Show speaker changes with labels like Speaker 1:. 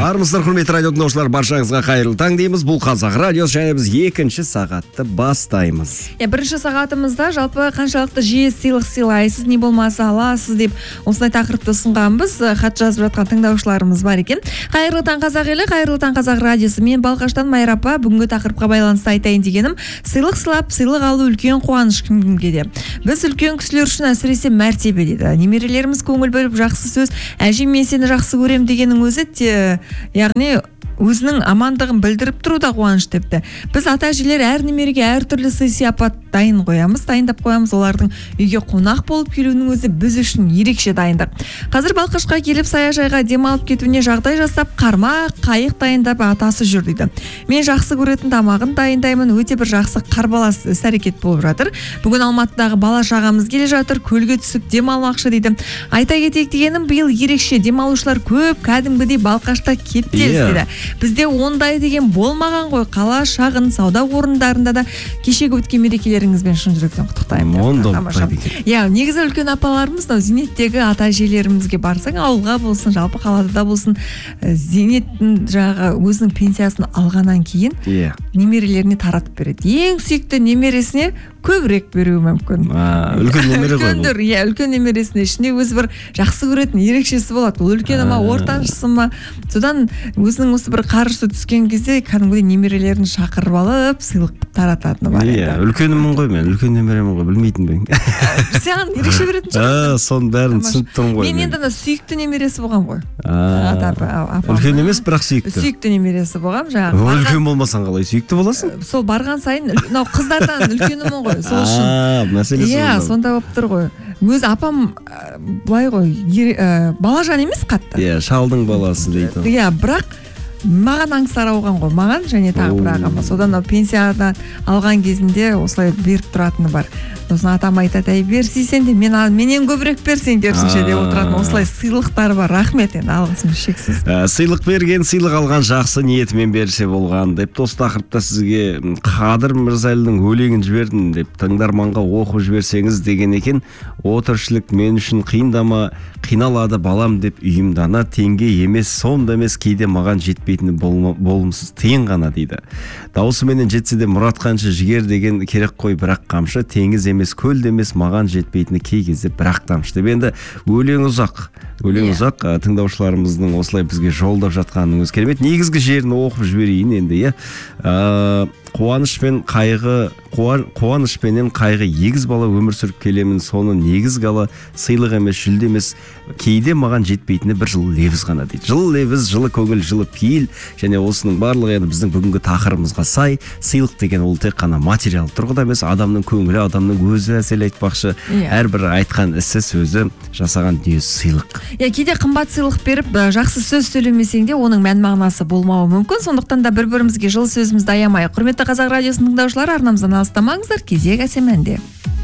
Speaker 1: Армысыздар құрметті радио тыңдаушылар, баршаңызға қайырлы таң дейміз. Бұл Қазақ радиосы, және біз екінші сағатты бастаймыз.
Speaker 2: Бірінші сағатымызда жалпы қаншалықты жиі сыйлық сыйлайсыз, не болмаса аласыз деп осындай тақырыпты ұсынғанбыз. Хат жазып жатқан тыңдаушыларымыз бар екен. Қайырлы таң қазақ елі, қайырлы таң қазақ радиосы. Мен Балқаштан Майра апа, бүгінгі тақырыпқа байланысты айтайын дегенім, сыйлық сыйлап, сыйлық алу үлкен қуаныш кімге де. Біз үлкен кісілер үшін әсіресе мәртебе дейді. Немерелеріміз көңіл бөліп жақсы сөз, әжем мен сені жақсы көрем дегеннің өзі яғни өзінің амандығын білдіріп тұру да қуаныш депті. Біз ата-әжелер әр немереге әртүрлі сый-сияпат дайындап қоямыз. Олардың үйге қонақ болып келуінің өзі біз үшін ерекше дайындық. Қазір Балқашқа келіп саяжайға демалып кетуіне жағдай жасап, қармақ, қайық дайындап атасы жүр дейді. Мен жақсы көретін тамағын дайындаймын, өте бір жақсы қарбалас іс-әрекет болып жатыр. Бүгін Алматыдағы бала шағамыз келе жатыр, көлге түсіп демалмақшы дейді. Айта кетейік дегенім, биыл ерекше демалушылар көп, кәдімгідей Балқашта кептеліс дейді. Бізде ондай деген болмаған ғой. Қала, шағын, сауда орындарында да кешегі өткен мерекелеріңізбен шын жүректен құттықтаймын. Негізі үлкен апаларымыз, зейнеттегі ата-әжелерімізге барсаң, ауылға болсын, жалпы қалада да болсын, зейнеттің өзінің пенсиясын алғаннан кейін немерелеріне таратып береді. Ең сүйікті немересіне көбірек беруі мүмкін.
Speaker 1: Үлкен немере ғой бұл.
Speaker 2: Үлкен немересіне ішінде өзі бір жақсы көретін ерекшесі болады. Ол үлкені ма, ортаншысы ма. Содан өзінің осы бір қаржысы түскен кезде кәдімгідей немерелерін шақырып алып, сыйлық тарататыны бар.
Speaker 1: Үлкенімін ғой мен, үлкен немеремін ғой, білмейтін бе?
Speaker 2: Саған ерекше беретін шығар.
Speaker 1: Соның бәрін түсініп тұрмын ғой.
Speaker 2: Мен енді сүйікті немересі болған ғой.
Speaker 1: Үлкен емес, бірақ сүйікті.
Speaker 2: Сүйікті немересі болған.
Speaker 1: Үлкен болмасаң қалай сүйікті боласың?
Speaker 2: Сол барған сайын, қыздардан үлкенімін ғой. Сол үшін. Сонда болып тұр ғой. Өз апам былай ғой, балажан емес қатты.
Speaker 1: Шалдың баласы дейді.
Speaker 2: Бірақ маған аңсар ауған ғой, маған және тағы бір ағама. Содан пенсиядан алған кезінде осылай беріп тұратыны бар. Сосын атам айтады, берсейсен де менен көбірек берсең керісінше деп отыратын. Осылай сыйлықтар бар. Рахмет, енді алғысым шексіз.
Speaker 1: Сыйлық берген, сыйлық алған жақсы ниетімен берсе болған деп, осы тақырыпта сізге Қадыр Мырзалының өлеңін жібердім деп, тыңдарманға оқып жіберсеңіз деген екен. О тіршілік мен үшін қиындама, қиналады балам деп үйімдана, теңге емес, сом да емес, кейде маған жетпейтіні болымсыз тиын ғана дейді. Дауысы менен жетсе де мұрат қанша, жігер деген керек қой, бірақ қамшы, теңіз емес, көл емес, маған жетпейтіні кей кезде бірақ тамшы деп. Енді өлең ұзақ, тыңдаушыларымыздың осылай бізге жолдап жатқаныңыз керемет. Негізгі жерін оқып жіберейін енді. Қуанышпенен қайғы егіз бала өмір сүріп келемін, соны негізгі ала, сыйлық емес, жүлде емес, кейде маған жетпейтіні бір жылы лебіз ғана дейді. Жылы лебіз, жылы көңіл, жылы пейіл, және осының барлығы енді біздің бүгінгі тақырыбымызға сай. Сыйлық деген ол тек қана материал тұрғыда емес, адамның көңілі, адамның өзі әсел айтпақшы, әрбір айтқан ісі, сөзі, жасаған дүниесі сыйлық.
Speaker 2: Кейде қымбат сыйлық беріп, жақсы сөз сөйлемесең де оның мән мағынасы болмауы мүмкін. Сондықтан да бір-бірімізге жылы сөзімізді аямайық. Құрметті Қазақ радиосының тыңдаушылары, арнамыздан алыстамаңыздар, кезек әсем әнде.